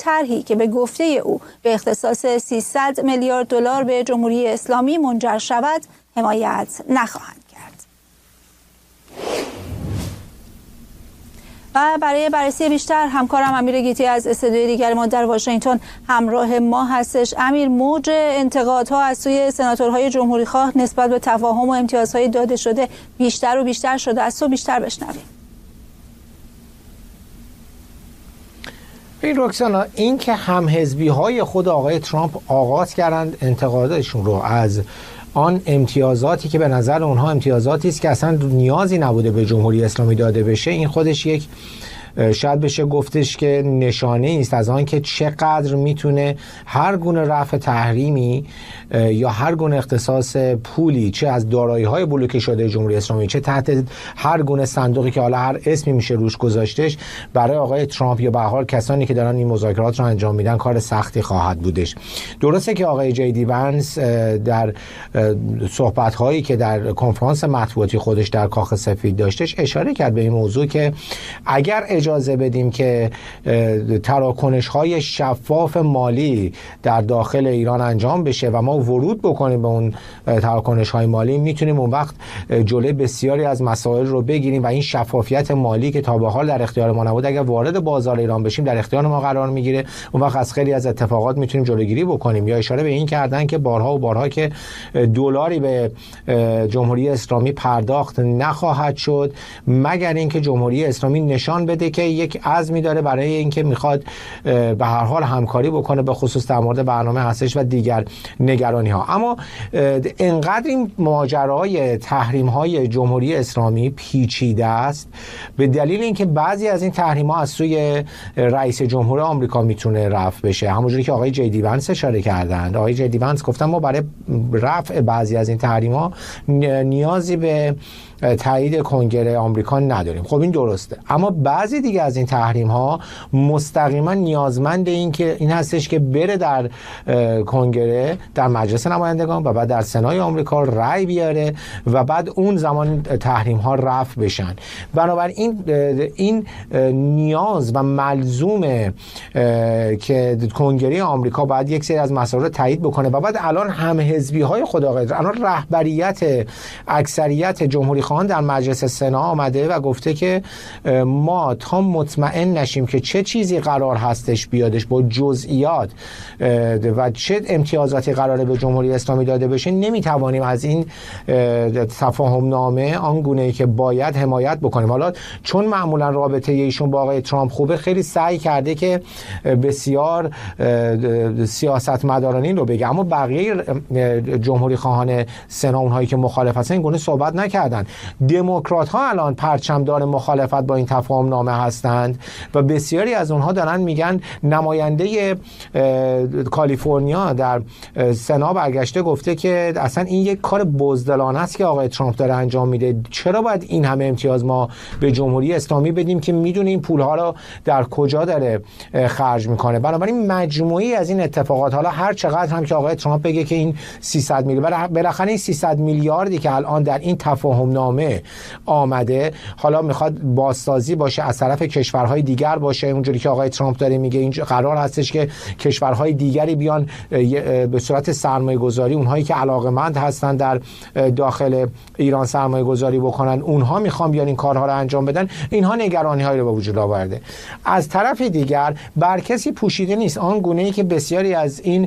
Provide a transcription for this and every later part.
طرحی که به گفته او به اختصاص 300 میلیارد دلار به جمهوری اسلامی منجر شود حمایت نخواهند کرد. و برای بررسی بیشتر همکارم امیر گیتی از استودیوی دیگر ما در واشنگتن همراه ما هستش. امیر، موج انتقادها از سوی سناتورهای جمهوریخواه نسبت به تفاهم و امتیازهای داده شده بیشتر و بیشتر شده. از تو بیشتر بشنویم. این رکسانا، این که همحزبی‌های خود آقای ترامپ آغاز کردند انتقادشون رو از آن امتیازاتی که به نظر اونها امتیازاتی است که اصلا نیازی نبوده به جمهوری اسلامی داده بشه، این خودش یک شاید بشه گفتش که نشانه است از آن که چقدر میتونه هر گونه رفع تحریمی یا هر گونه اختصاص پولی، چه از دارایی‌های بلوکه شده جمهوری اسلامی، چه تحت هر گونه صندوقی که حالا هر اسمی میشه روش گذاشتش، برای آقای ترامپ یا به هر حال کسانی که دارن این مذاکرات رو انجام میدن کار سختی خواهد بودش. درسته که آقای جی دی ونس در صحبت‌هایی که در کنفرانس مطبوعاتی خودش در کاخ سفید داشتش اشاره کرد به این موضوع که اگر اجازه بدیم که تراکنش‌های شفاف مالی در داخل ایران انجام بشه و ما ورود بکنیم به اون تراکنش‌های مالی، میتونیم اون وقت جلوی بسیاری از مسائل رو بگیریم و این شفافیت مالی که تا به حال در اختیار ما نبود، اگر وارد بازار ایران بشیم در اختیار ما قرار میگیره، اون وقت از خیلی از اتفاقات میتونیم جلوگیری بکنیم. یا اشاره به این کردن که بارها و بارها که دلاری به جمهوری اسلامی پرداخت نخواهد شد مگر اینکه جمهوری اسلامی نشان بده که یک عزمی داره برای اینکه میخواد به هر حال همکاری بکنه، به خصوص در مورد برنامه هستش و دیگر نگرانی ها. اما انقدر این ماجرای تحریم های جمهوری اسلامی پیچیده است به دلیل اینکه بعضی از این تحریم ها از سوی رئیس جمهور آمریکا میتونه رفع بشه، همونجوری که آقای جی دی ونس اشاره کردند. آقای جی دی ونس گفتن ما برای رفع بعضی از این تحریم ها نیازی به تایید کنگره آمریکا نداریم. خب این درسته، اما بعضی دیگه از این تحریم ها مستقیما نیازمند این هستش که بره در کنگره، در مجلس نمایندگان و بعد در سنای آمریکا رأی بیاره و بعد اون زمان تحریم ها رفع بشن. بنابراین این نیاز و ملزومه که کنگره آمریکا باید یک سری از مسائل رو تایید بکنه و بعد الان هم حزبی های خود آقای الان رهبریت اکثریت جمهوری خواهان در مجلس سنا آمده و گفته که ما تا مطمئن نشیم که چه چیزی قرار هستش بیادش با جزئیات و چه امتیازاتی قراره به جمهوری اسلامی داده بشه نمیتوانیم از این تفاهم نامه آنگونه‌ای که باید حمایت بکنیم. حالا چون معمولا رابطه ایشون با آقای ترامپ خوبه، خیلی سعی کرده که بسیار سیاستمدارانه رو بگه، اما بقیه جمهوری خواهان سنا، اونهایی که مخالف هستن، این گونه صحبت نکردن. دموکرات ها الان پرچمدار مخالفت با این تفاهم نامه هستند و بسیاری از اونها دارن میگن، نماینده کالیفرنیا در سنا برگشته گفته که اصلا این یک کار بزدلانه است که آقای ترامپ داره انجام میده. چرا باید این همه امتیاز ما به جمهوری اسلامی بدیم که میدونه این پولها رو در کجا داره خرج میکنه؟ بنابراین مجموعی از این اتفاقات، حالا هر چقدر هم که آقای ترامپ بگه که این 300 میلیارد، بالاخره این 300 میلیاردی که الان در این تفاهم نامه آمده، حالا میخواد بازسازی باشه از طرف کشورهای دیگر باشه، اونجوری که آقای ترامپ داره میگه این قرار هستش که کشورهای دیگری بیان به صورت سرمایه گذاری، اونهایی که علاقمند هستن در داخل ایران سرمایه گذاری بکنن، اونها میخوان بیان این کارها رو انجام بدن. اینها نگرانی هایی رو به وجود آورده. از طرف دیگر بر کسی پوشیده نیست آن گونه‌ای که بسیاری از این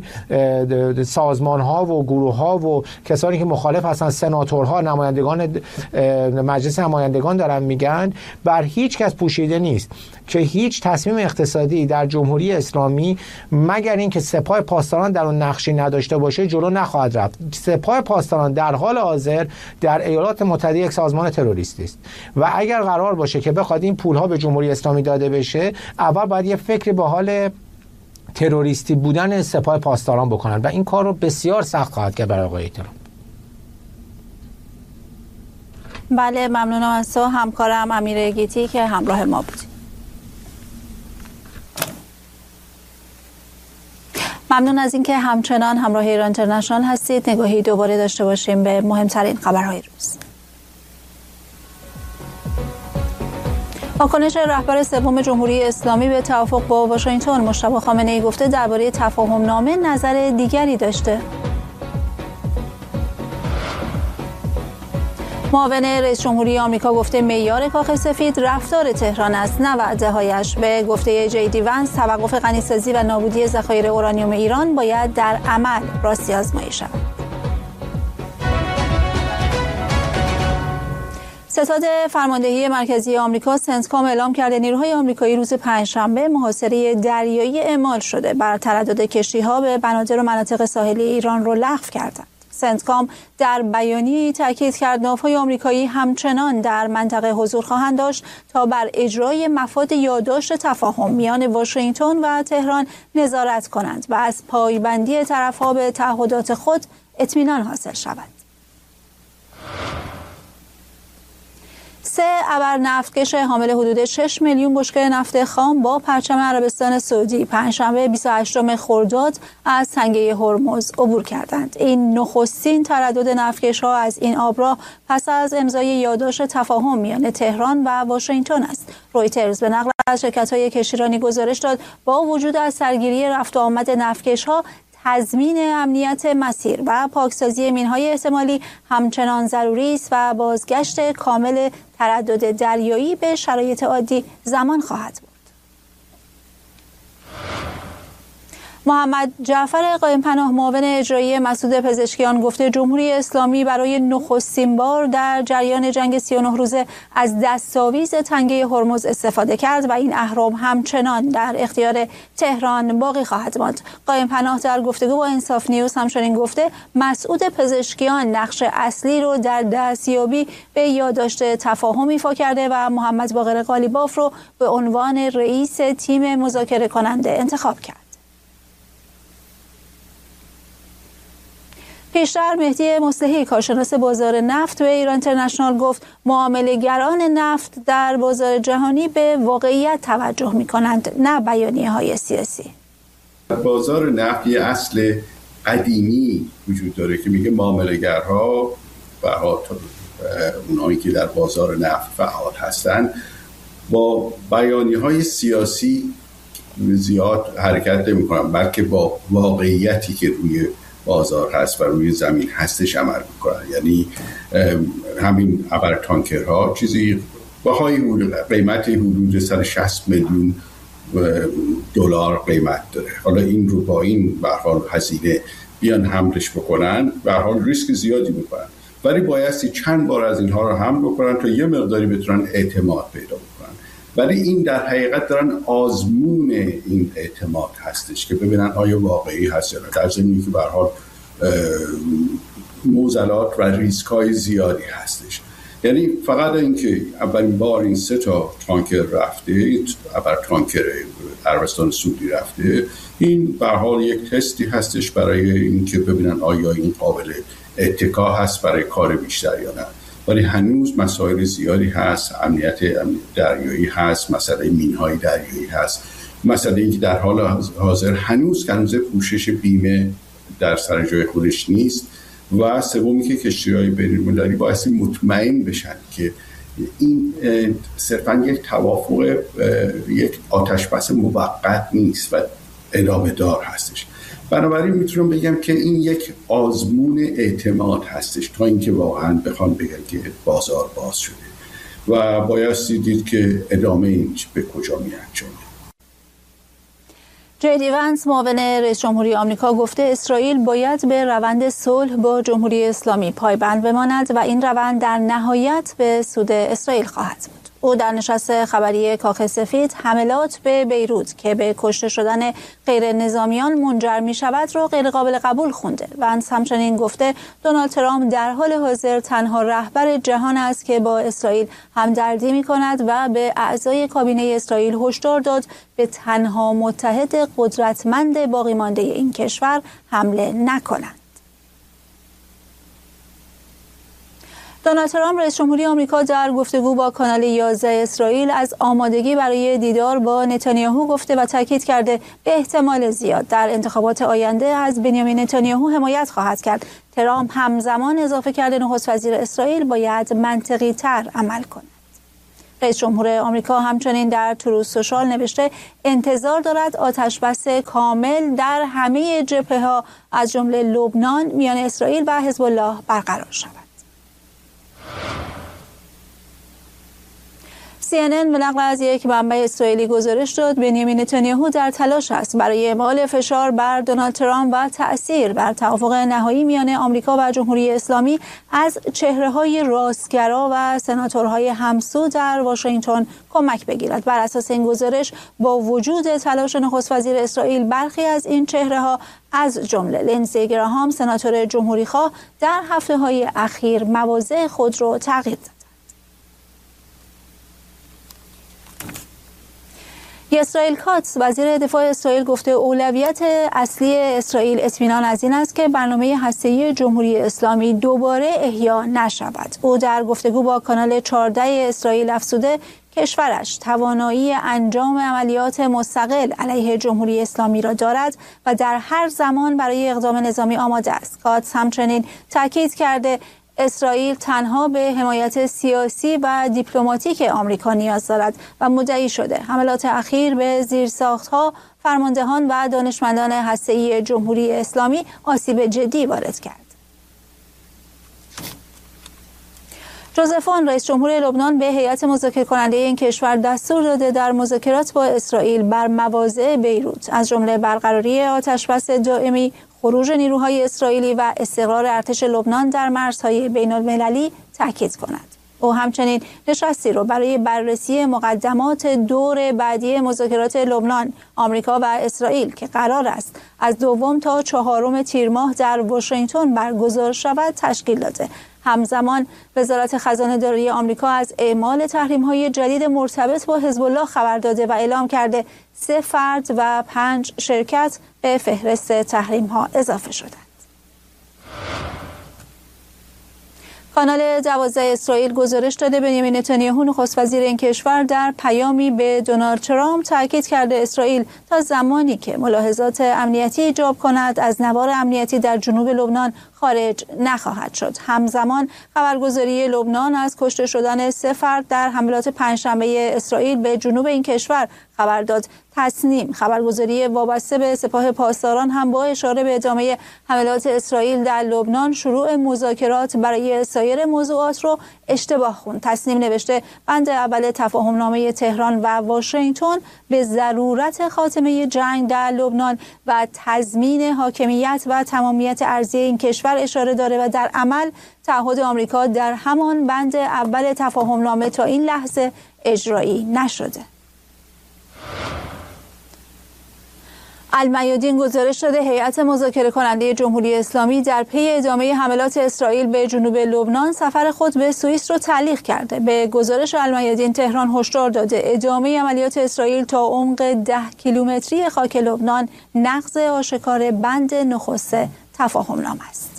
سازمان ها و گروه ها و کسانی که مخالف هستن، سناتورها، نمایندگان مجلس نمایندگان دارن میگن، بر هیچ کس پوشیده نیست که هیچ تصمیم اقتصادی در جمهوری اسلامی مگر اینکه سپاه پاسداران در اون نقشی نداشته باشه جلو نخواهد رفت. سپاه پاسداران در حال حاضر در ایالات متحده یک سازمان تروریستی است و اگر قرار باشه که بخواد این پولها به جمهوری اسلامی داده بشه، اول باید یه فکری به حال تروریستی بودن سپاه پاسداران بکنن و این کار رو بسیار سخت خواهد کرد برای آقای ترامپ. بله، ممنونم از تو همکارم امیر گیتی که همراه ما بود. ممنون از اینکه همچنان همراه ایران اینترنشنال هستید. نگاهی دوباره داشته باشیم به مهمترین خبرهای روز. واکنش رهبر سوم جمهوری اسلامی به توافق با واشنگتن. مجتبی خامنه‌ای گفته درباره تفاهم نامه نظر دیگری داشته. معاون رئیس جمهوری آمریکا گفته معیار کاخ سفید رفتار تهران است نه وعده‌هایش. به گفته جیدی ونس توقف غنیسازی و نابودی ذخایر اورانیوم ایران باید در عمل راستی آزمایی شود. ستاد فرماندهی مرکزی آمریکا سنتکام اعلام کرده نیروهای آمریکایی روز پنجشنبه محاصره دریایی اعمال شده بر تردد کشتی‌ها به بنادر و مناطق ساحلی ایران را لغو کردند. سنتکام در بیانیه‌ای تاکید کرد ناوهای آمریکایی همچنان در منطقه حضور خواهند داشت تا بر اجرای مفاد یادداشت تفاهم میان واشنگتن و تهران نظارت کنند و از پایبندی طرف‌ها به تعهدات خود اطمینان حاصل شود. 3 ابر نفتکش حامل حدود 6 میلیون بشکه نفت خام با پرچم عربستان سعودی پنجشنبه 28 خرداد از تنگه هرمز عبور کردند. این نخستین تردد نفتکش‌ها از این آبراه پس از امضای یادداشت تفاهم میان تهران و واشنگتن است. رویترز به نقل از شرکت‌های کشتیرانی گزارش داد با وجود از سرگیری رفت و آمد نفتکش‌ها تضمین امنیت مسیر و پاکسازی مین‌های احتمالی همچنان ضروری است و بازگشت کامل تردد دریایی به شرایط عادی زمان خواهد بود. محمد جعفر قائم‌پناه معاون اجرایی مسعود پزشکیان گفته جمهوری اسلامی برای نخستین بار در جریان جنگ 39 روزه از دستاویز تنگه هرمز استفاده کرد و این اهرم همچنان در اختیار تهران باقی خواهد ماند. قائم‌پناه در گفتگو با انصاف نیوز همچنین گفته مسعود پزشکیان نقش اصلی رو در دستیابی به یادداشت تفاهم ایفا کرده و محمد باقر قالیباف رو به عنوان رئیس تیم مذاکره کننده انتخاب کرد. پیشتر مهدی مصلحی کارشناس بازار نفت به ایران اینترنشنال گفت معامله‌گران نفت در بازار جهانی به واقعیت توجه می‌کنند نه بیانیه‌های سیاسی. بازار نفت یه اصل قدیمی وجود داره که میگه معامله‌گرها و اونایی که در بازار نفت فعال هستند با بیانیه‌های سیاسی زیاد حرکت نمی‌کنن بلکه با واقعیتی که روی بازار هست و روی زمین هستش عمل میکنن. یعنی همین ابر تانکرها چیزی باهای قیمت حدود 160 میلیون دلار قیمت داره. حالا این رو با این به هر حال هزینه بیان حملش بکنن به هر حال ریسک زیادی میکنن، ولی بایستی چند بار از اینها رو حمل بکنن تا یه مقداری بتونن اعتماد پیدا بکنن. ولی این در حقیقت دارن آزمون این اعتماد هستش که ببینن آیا واقعی هست یا نه، در ضمنی که به هر حال معضلات و ریسک‌های زیادی هستش. یعنی فقط اینکه اولین بار این 3 تانکر رفته، ابر تانکر عربستان سعودی رفته، این به هر حال یک تستی هستش برای اینکه ببینن آیا این قابل اتکا هست برای کار بیشتر یا نه. ولی هنوز مسائل زیادی هست، امنیت دریایی هست، مسئله مین‌های دریایی هست، مسئله اینکه در حال حاضر هنوز پوشش بیمه در سر جای خودش نیست و سومی که کشتی‌های بین‌المللی بایستی مطمئن بشن که این صرفاً یک توافق، یک آتشبس موقت نیست و ادامه دار هستش. بنابراین میتونم بگم که این یک آزمون اعتماد هستش تا اینکه واقعا بخوان بگن که بازار باز شده و بایستی دید که ادامه این به کجا میانجامه. جیدی ونس معاون رئیس جمهوری آمریکا گفته اسرائیل باید به روند صلح با جمهوری اسلامی پایبند بماند و این روند در نهایت به سود اسرائیل خواهد بود. او در نشست خبری کاخ سفید حملات به بیروت که به کشته شدن غیر نظامیان منجر می شود را غیر قابل قبول خونده. ونس همچنین گفته دونالد ترامپ در حال حاضر تنها رهبر جهان است که با اسرائیل همدردی می کند و به اعضای کابینه اسرائیل هشدار داد به تنها متحد قدرتمند باقی مانده این کشور حمله نکنند. دونالد ترامپ رئیس جمهوری آمریکا در گفتگو با کانال 11 اسرائیل از آمادگی برای دیدار با نتانیاهو گفته و تاکید کرده به احتمال زیاد در انتخابات آینده از بنیامین نتانیاهو حمایت خواهد کرد. ترامپ همزمان اضافه کرده نخست وزیر اسرائیل باید منطقی تر عمل کند. رئیس جمهور آمریکا همچنین در تروث سوشال نوشته انتظار دارد آتشبس کامل در همه جبهه‌ها از جمله لبنان میان اسرائیل و حزب الله برقرار شود. CNN به نقل از یک منبع اسرائیلی گزارش داد بنیامین نتانیاهو در تلاش است برای اعمال فشار بر دونالد ترامپ و تأثیر بر توافق نهایی میان آمریکا و جمهوری اسلامی از چهره‌های راستگرا و سناتورهای همسو در واشنگتن کمک بگیرد. بر اساس این گزارش با وجود تلاش نخست وزیر اسرائیل برخی از این چهره‌ها از جمله لینزی گراهام سناتور جمهوری‌خواه در هفته‌های اخیر مواضع خود را تغییر داد. اسرائیل کاتس وزیر دفاع اسرائیل گفته اولویت اصلی اسرائیل اطمینان از این است که برنامه هسته‌ای جمهوری اسلامی دوباره احیا نشود. او در گفتگو با کانال 14 اسرائیل افزوده کشورش توانایی انجام عملیات مستقل علیه جمهوری اسلامی را دارد و در هر زمان برای اقدام نظامی آماده است. کاتس همچنین تاکید کرده اسرائیل تنها به حمایت سیاسی و دیپلماتیک آمریکا نیاز دارد و مدعی شده حملات اخیر به زیرساخت‌ها، فرماندهان و دانشمندان هسته‌ای جمهوری اسلامی آسیب جدی وارد کرد. جوزف اون رئیس جمهور لبنان به هیئت مذاکره کننده این کشور دستور داده در مذاکرات با اسرائیل بر مواضع بیروت از جمله برقراری آتشبس دائمی، خروج نیروهای اسرائیلی و استقرار ارتش لبنان در مرزهای بین‌المللی تاکید کند. او همچنین نشستی را برای بررسی مقدمات دور بعدی مذاکرات لبنان، آمریکا و اسرائیل که قرار است از 2 تا 4 تیر ماه در واشنگتن برگزار شود تشکیل داده. همزمان وزارت خزانه داری آمریکا از اعمال تحریم‌های جدید مرتبط با حزب الله خبر داده و اعلام کرده 3 فرد و 5 شرکت به فهرست تحریم‌ها اضافه شدند. کانال 12 اسرائیل گزارش داده بنیامین نتانیاهو نخست وزیر این کشور در پیامی به دونالد ترامپ تاکید کرده اسرائیل تا زمانی که ملاحظات امنیتی ایجاب کند از نوار امنیتی در جنوب لبنان خارج نخواهد شد. همزمان خبرگزاری لبنان از کشته شدن 3 فرد در حملات پنجشنبه اسرائیل به جنوب این کشور خبر داد. تصنیم خبرگزاری وابسته به سپاه پاسداران هم با اشاره به ادامه حملات اسرائیل در لبنان شروع مذاکرات برای سایر موضوعات رو اشتباه خوند. تصنیم نوشته بند اول تفاهمنامه تهران و واشنگتن به ضرورت خاتمه جنگ در لبنان و تضمین حاکمیت و تمامیت ارضی این کشور اشاره داره و در عمل تعهد آمریکا در همان بند اول تفاهمنامه تا این لحظه اجرایی نشده. المیادین گزارش داده هیئت مذاکره کننده جمهوری اسلامی در پی ادامه حملات اسرائیل به جنوب لبنان سفر خود به سوئیس را تعلیق کرده. به گزارش المیادین تهران هشدار داده ادامه عملیات اسرائیل تا عمق 10 کیلومتری خاک لبنان نقض آشکار بند نخست تفاهمنامه است.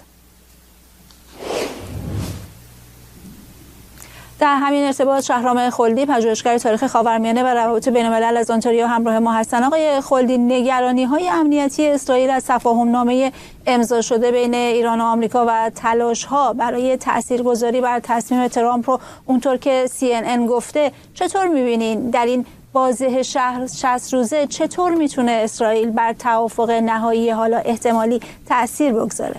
در همین ارتباط شهرام خلدی پژوهشگر تاریخ خاورمیانه و روابط بین‌الملل از آنتاریو همراه ما هستند. آقای خلدی، نگرانی‌های امنیتی اسرائیل از تفاهمنامه امضا شده بین ایران و آمریکا و تلاش‌ها برای تاثیرگذاری بر تصمیم ترامپ رو اونطور که CNN گفته چطور می‌بینین؟ در این بازه شهر 60 روزه چطور میتونه اسرائیل بر توافق نهایی حالا احتمالی تأثیر بگذاره؟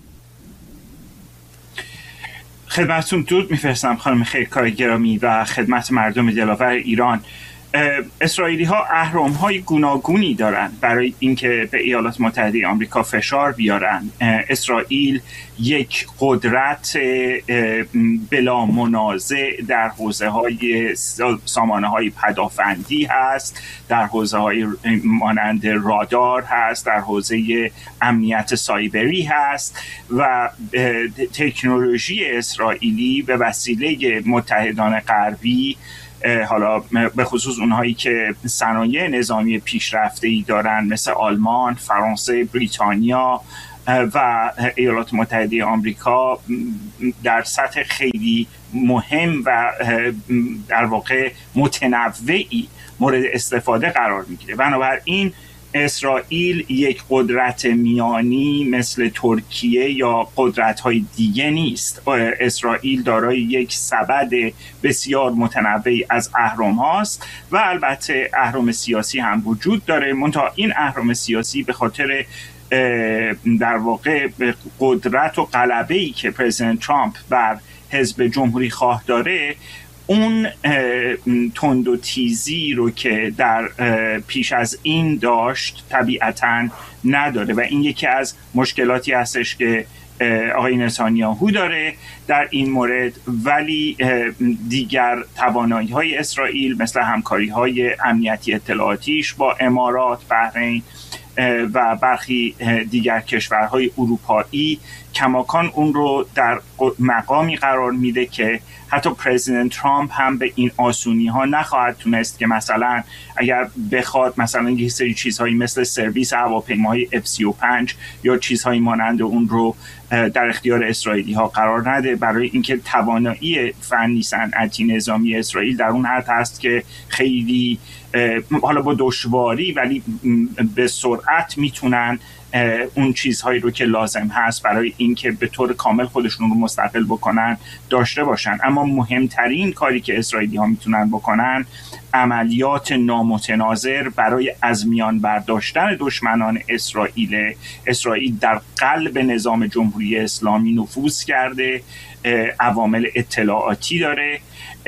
خدمتتون درود میفرستم خانم خیرکار گرامی و خدمت مردم دلاور ایران. اسرائیلی ها اهرام های گوناگونی دارند برای اینکه به ایالات متحده آمریکا فشار بیارن. اسرائیل یک قدرت بلا منازع در حوزه های سامانه های پدافندی هست، در حوزه های مانند رادار هست، در حوزه امنیت سایبری هست و تکنولوژی اسرائیلی به وسیله متحدان غربی، حالا به خصوص اونهایی که صنایع نظامی پیشرفته‌ای دارن مثل آلمان، فرانسه، بریتانیا و ایالات متحده آمریکا در سطح خیلی مهم و در واقع متنوعی مورد استفاده قرار میگیره. بنابراین اسرائیل یک قدرت میانی مثل ترکیه یا قدرت‌های دیگه نیست. اسرائیل دارای یک سبد بسیار متنوعی از اهرم هاست و البته اهرم سیاسی هم وجود داره، منتها این اهرم سیاسی به خاطر در واقع قدرت و غلبه‌ای که پرزیدنت ترامپ بر حزب جمهوری خواه داره، اون تند و تیزی رو که در پیش از این داشت طبیعتاً نداره و این یکی از مشکلاتی هستش که آقای نتانیاهو داره در این مورد. ولی دیگر توانایی‌های اسرائیل مثل همکاری‌های امنیتی اطلاعاتیش با امارات، بحرین و برخی دیگر کشورهای اروپایی کماکان اون رو در مقامی قرار میده که حتی پرزیدنت ترامپ هم به این آسونی ها نخواهد تونست که مثلا اگر بخواد مثلا یه سری چیزهایی مثل سرویس هواپیماهای F-35 یا چیزهایی مانند اون رو در اختیار اسرائیلی ها قرار نده، برای اینکه توانایی فنی صنعتی نظامی اسرائیل در اون حد هست که خیلی حالا با دشواری ولی به سرعت میتونن اون چیزهایی رو که لازم هست برای اینکه به طور کامل خودشون رو مستقل بکنن داشته باشن. اما مهمترین کاری که اسرائیلی ها میتونن بکنن عملیات نامتناظر برای از میان برداشتن دشمنان اسرائیل در قلب نظام جمهوری اسلامی نفوذ کرده، عوامل اطلاعاتی داره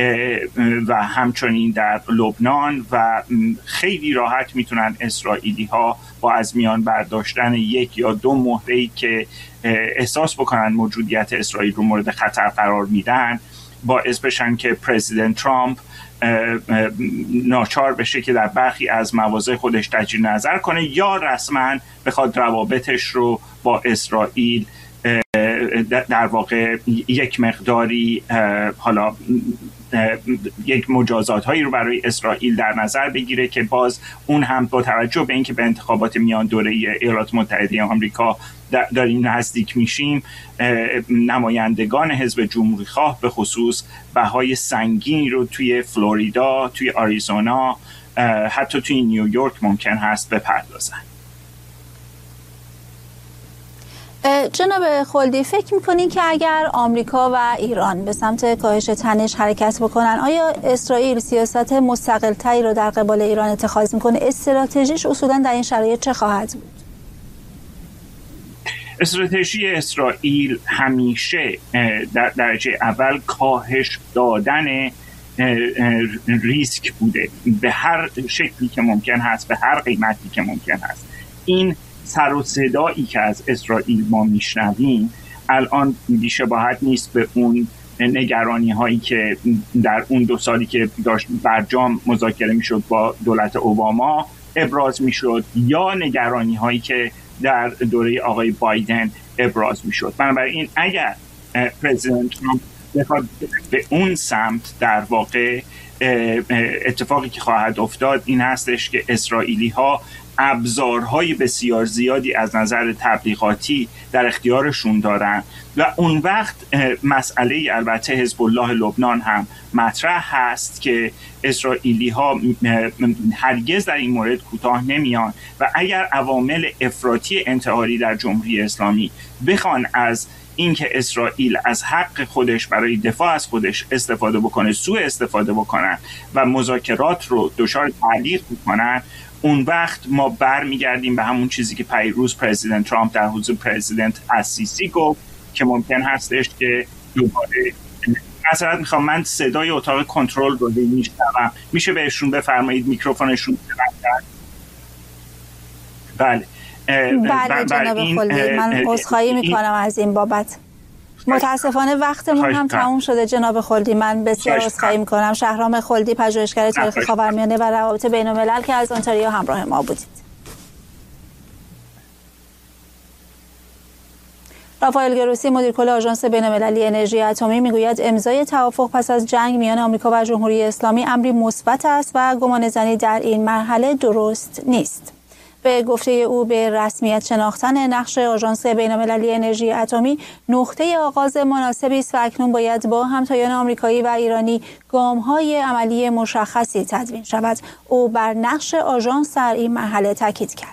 و همچنین در لبنان و خیلی راحت میتونن اسرائیلی ها با از میان برداشتن یک یا دو مهره‌ای که احساس بکنن موجودیت اسرائیل رو مورد خطر قرار میدن باعث بشن که پرزیدنت ترامپ ناچار بشه که در برخی از مواضع خودش تجدید نظر کنه یا رسما بخواد روابطش رو با اسرائیل در واقع یک مقداری حالا یک مجازات هایی رو برای اسرائیل در نظر بگیره که باز اون هم با توجه به اینکه به انتخابات میان دوره ایالات متحده آمریکا داریم نزدیک میشیم، نمایندگان حزب جمهوری خواه به خصوص بهای سنگینی رو توی فلوریدا، توی آریزونا، حتی توی نیویورک ممکن هست بپردازن. جناب خلدی، فکر میکنین که اگر آمریکا و ایران به سمت کاهش تنش حرکت بکنن، آیا اسرائیل سیاست مستقل‌تری رو در قبال ایران اتخاذ میکنه؟ استراتژیش اصولا در این شرایط چه خواهد بود؟ استراتژی اسرائیل همیشه در درجه اول کاهش دادن ریسک بوده، به هر شکلی که ممکن هست، به هر قیمتی که ممکن هست. این سر و صدایی که از اسرائیل ما میشنویم الان بی‌شباهت نیست به اون نگرانی هایی که در اون 2 سالی که داشت برجام مذاکره میشد با دولت اوباما ابراز میشد یا نگرانی هایی که در دوره آقای بایدن ابراز میشد. بنابراین اگر پرزیدنت ترامپ بخواد به اون سمت، در واقع اتفاقی که خواهد افتاد این هستش که اسرائیلی ها ابزارهای بسیار زیادی از نظر تبلیغاتی در اختیارشون دارن و اون وقت مسئله البته حزب الله لبنان هم مطرح هست که اسرائیلی ها هرگز در این مورد کوتاه نمیان و اگر عوامل افراطی انتحاری در جمهوری اسلامی بخوان از اینکه اسرائیل از حق خودش برای دفاع از خودش استفاده بکنه، سوء استفاده بکنن و مذاکرات رو دچار تعلیق بکنن، اون وقت ما برمیگردیم به همون چیزی که پیروز پرزیدنت ترامپ در حضور پرزیدنت السیسی گفت که ممکن هستش که دوباره مثلا میخوام من صدای اتاق کنترل رو میشنوم، میشه بهشون بفرمایید میکروفونشون ببندن؟ بله جناب خلدی، من عذرخواهی میکنم از این بابت. متاسفانه وقتمون هم تموم شده جناب خلدی. من بسیار عذرخواهی میکنم. شهرام خلدی، پژوهشگر تاریخ خاورمیانه و روابط بین‌الملل که از اونتاریو همراه ما بودید. رافائل گروسی، مدیر کل آژانس بین‌المللی انرژی اتمی، میگوید امضای توافق پس از جنگ میان آمریکا و جمهوری اسلامی امری مثبت است و گمانه‌زنی در این مرحله درست نیست. به گفته او به رسمیت شناختن نقش آژانس بین‌المللی انرژی اتمی نقطه آغاز مناسبی است و اکنون باید با همتایان آمریکایی و ایرانی گام‌های عملی مشخصی تدوین شود. او بر نقش آژانس در این مرحله تاکید کرد.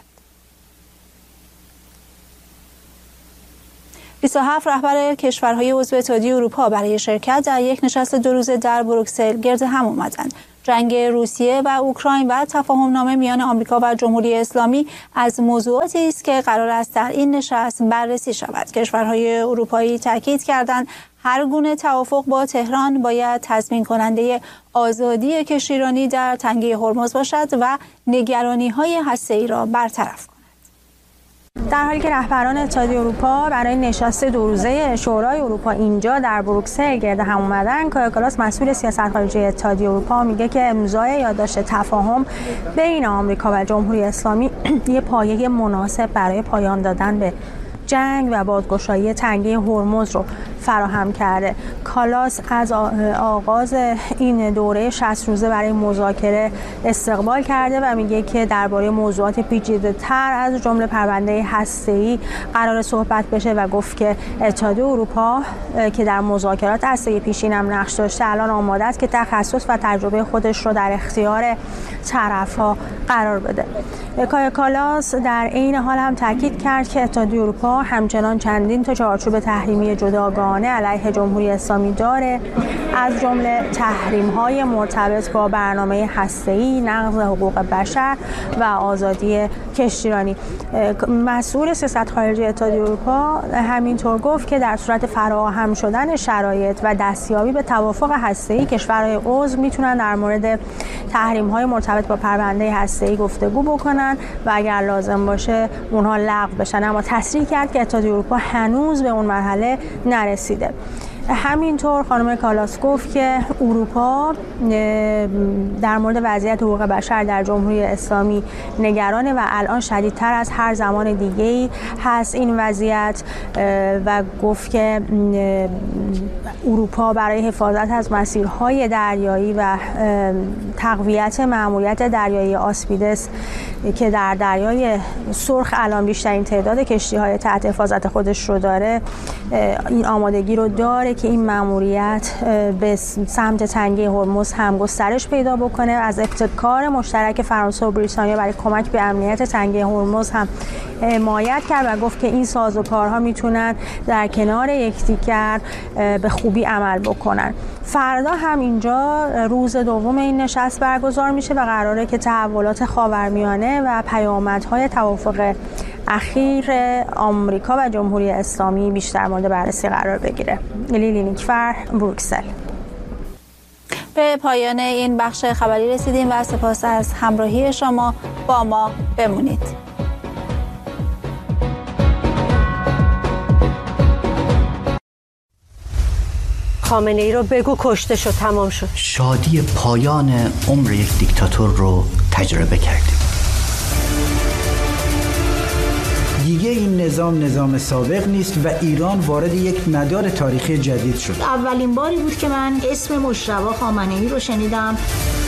27 رهبر کشورهای عضو اتحادیه اروپا برای شرکت در یک نشست 2 روزه در بروکسل گرد هم آمدند. جنگ روسیه و اوکراین و تفاهم‌نامه میان آمریکا و جمهوری اسلامی از موضوعاتی است که قرار است در این نشست بررسی شود. کشورهای اروپایی تاکید کردند هر گونه توافق با تهران باید تضمین کننده آزادی کشتیرانی در تنگه هرمز باشد و نگرانی‌های هسته‌ای را برطرف کند. در حالی که رهبران اتحادیه اروپا برای نشست 2 روزه شورای اروپا اینجا در بروکسل گرد هم اومدن، کایا کالاس مسئول سیاست خارجی اتحادیه اروپا میگه که امضای یادداشت تفاهم بین آمریکا و جمهوری اسلامی یه پایه مناسب برای پایان دادن به جنگ و بازگشایی تنگه هرمز رو فراهم کرده. کالاس از آغاز این دوره 60 روزه برای مذاکره استقبال کرده و میگه که درباره موضوعات پیچیده‌تر از جمله پرونده هسته‌ای قرار صحبت بشه و گفت که اتحادیه اروپا که در مذاکرات هسته‌ای پیشین هم نقش داشته الان آماده است که تخصص و تجربه خودش رو در اختیار طرف‌ها قرار بده. کایا کالاس در عین حال هم تاکید کرد که اتحادیه اروپا همچنان چندین تا چارچوب تحریمی جداگانه علیه جمهوری اسلامی داره، از جمله تحریم‌های مرتبط با برنامه هسته‌ای، نقض حقوق بشر و آزادی کشتیرانی. مسئول سیاست خارجی اتحادیه اروپا همینطور گفت که در صورت فراهم شدن شرایط و دستیابی به توافق هسته‌ای، کشورهای عضو میتونن در مورد تحریم‌های مرتبط با پرونده هسته‌ای گفتگو بکنن و اگر لازم باشه اونها لغو بشن، اما تصریح کرد که اتحادیه اروپا هنوز به اون مرحله نرسیده. همینطور خانم کالاس گفت که اروپا در مورد وضعیت حقوق بشر در جمهوری اسلامی نگرانه و الان شدیدتر از هر زمان دیگه‌ای هست این وضعیت و گفت که اروپا برای حفاظت از مسیرهای دریایی و تقویت مأموریت دریایی آسپیدس که در دریای سرخ الان بیشترین تعداد کشتی‌های تحت حفاظت خودش رو داره، این آمادگی رو داره که این مأموریت به سمت تنگه هرمز هم گسترش پیدا بکنه. از ابتکار مشترک فرانسه و بریتانیا برای کمک به امنیت تنگه هرمز هم حمایت کرد و گفت که این سازوکارها میتونن در کنار یکدیگر به خوبی عمل بکنن. فردا هم اینجا روز دوم این نشست برگزار میشه و قراره که تحولات خاورمیانه و پیامدهای توافق اخیر آمریکا و جمهوری اسلامی بیشتر مورد بررسی قرار بگیره. لیلی نیکفر، بروکسل. به پایان این بخش خبری رسیدیم و سپاس از همراهی شما. با ما بمونید. خامنه ای رو بگو کشته شد، تمام شد. شادی پایان عمر یک دیکتاتور رو تجربه کردیم. دیگه این نظام سابق نیست و ایران وارد یک مدار تاریخی جدید شد. اولین باری بود که من اسم مجتبی خامنه‌ای رو شنیدم.